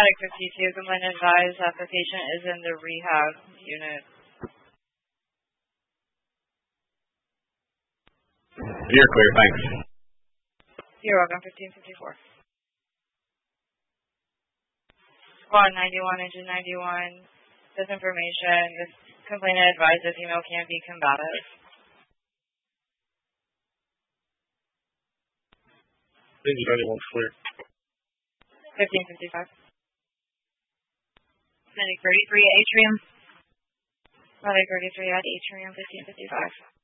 Medic 52, complaint advised that the patient is in the rehab unit. You're clear, thanks. You're welcome, 1554. Squad 91, engine 91, this information, this complainant advised the female can be combative. Engine 91's clear. 1555. Medic 33 at Atrium. Medic 33 at Atrium, 1555.